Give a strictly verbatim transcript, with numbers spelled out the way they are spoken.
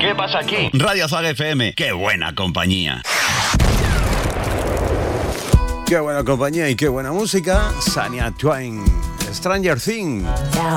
¿Qué pasa aquí? Radio Zaga F M. ¡Qué buena compañía! Qué buena compañía y qué buena música. Shania Twain, Stranger Things.